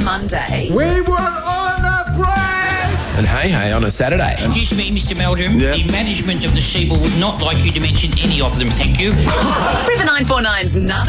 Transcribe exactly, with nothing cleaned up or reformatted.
Monday. We were on a break! And hey hey on a Saturday. Excuse me, Mister Meldrum. Yeah. The management of the Seaboard would not like you to mention any of them, thank you. River nine four nine's nothing.